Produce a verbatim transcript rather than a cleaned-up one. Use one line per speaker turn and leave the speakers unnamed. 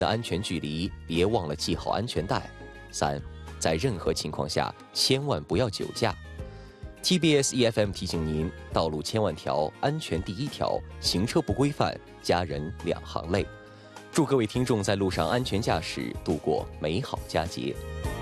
的安全距离，别忘了系好安全带。三，在任何情况下千万不要酒驾。T B S E F M 提醒您：道路千万条，安全第一条，行车不规范，家人两行泪。祝各位听众在路上安全驾驶，度过美好佳节。